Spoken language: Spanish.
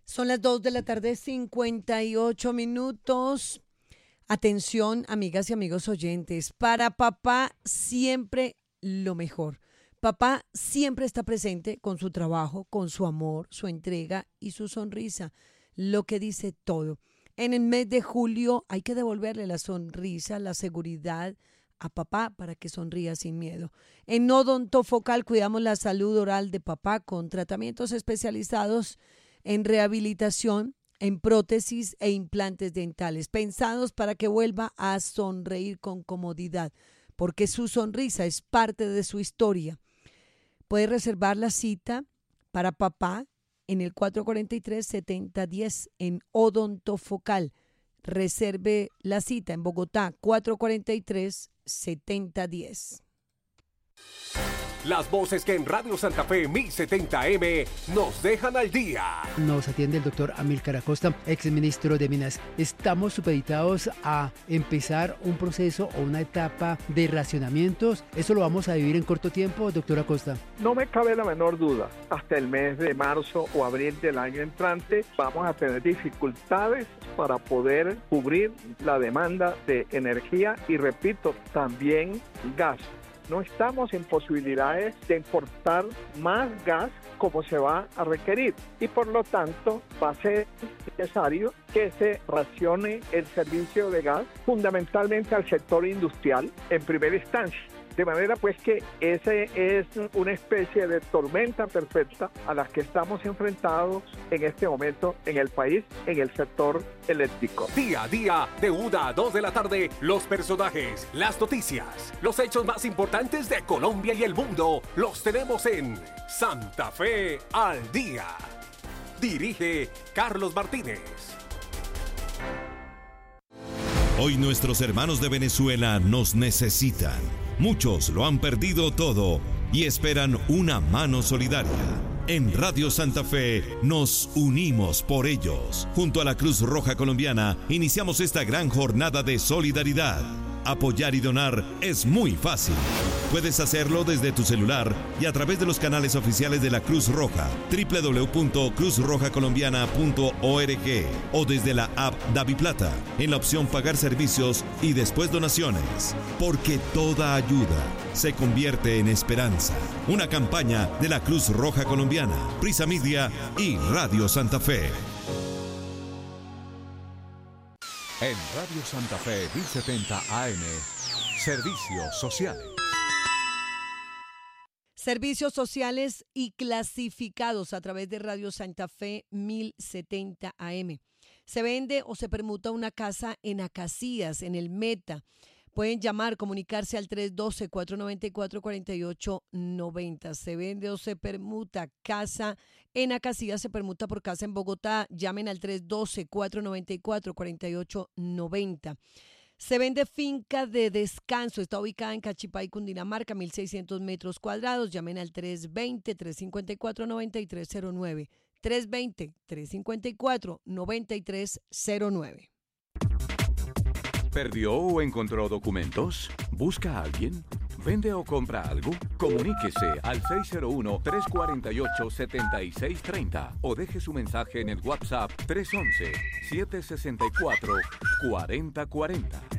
Son las 2 de la tarde, 58 minutos. Atención, amigas y amigos oyentes. Para papá, siempre lo mejor. Papá siempre está presente con su trabajo, con su amor, su entrega y su sonrisa, lo que dice todo. En el mes de julio hay que devolverle la sonrisa, la seguridad a papá para que sonría sin miedo. En Odontofocal cuidamos la salud oral de papá con tratamientos especializados en rehabilitación, en prótesis e implantes dentales, pensados para que vuelva a sonreír con comodidad, porque su sonrisa es parte de su historia. Puede reservar la cita para papá en el 443-7010 en Odontofocal. Reserve la cita en Bogotá, 443-7010. Las voces que en Radio Santa Fe 1070M nos dejan al día. Nos atiende el doctor Amílcar Acosta, exministro de Minas. Estamos supeditados a empezar un proceso o una etapa de racionamientos. ¿Eso lo vamos a vivir en corto tiempo, doctor Acosta? No me cabe la menor duda. Hasta el mes de marzo o abril del año entrante vamos a tener dificultades para poder cubrir la demanda de energía y, repito, también gas. No estamos en posibilidades de importar más gas como se va a requerir y por lo tanto va a ser necesario que se racione el servicio de gas fundamentalmente al sector industrial en primera instancia. De manera pues que ese es una especie de tormenta perfecta a la que estamos enfrentados en este momento en el país, en el sector eléctrico. Día a día, de 1 a 2 de la tarde, los personajes, las noticias, los hechos más importantes de Colombia y el mundo, los tenemos en Santa Fe al Día. Dirige Carlos Martínez. Hoy nuestros hermanos de Venezuela nos necesitan. Muchos lo han perdido todo y esperan una mano solidaria. En Radio Santa Fe nos unimos por ellos. Junto a la Cruz Roja Colombiana iniciamos esta gran jornada de solidaridad. Apoyar y donar es muy fácil. Puedes hacerlo desde tu celular y a través de los canales oficiales de la Cruz Roja, www.cruzrojacolombiana.org o desde la app DaviPlata, en la opción Pagar servicios y después donaciones. Porque toda ayuda se convierte en esperanza. Una campaña de la Cruz Roja Colombiana, Prisa Media y Radio Santa Fe. En Radio Santa Fe 1070 AM, Servicios Sociales. Servicios sociales y clasificados a través de Radio Santa Fe 1070 AM. Se vende o se permuta una casa en Acacías, en el Meta. Pueden llamar, comunicarse al 312-494-4890. Se vende o se permuta casa en Acacías, se permuta por casa en Bogotá. Llamen al 312-494-4890. Se vende finca de descanso. Está ubicada en Cachipay, Cundinamarca, 1.600 metros cuadrados. Llamen al 320-354-9309. 320-354-9309. ¿Perdió o encontró documentos? ¿Busca a alguien? ¿Vende o compra algo? Comuníquese al 601-348-7630 o deje su mensaje en el WhatsApp 311-764-4040.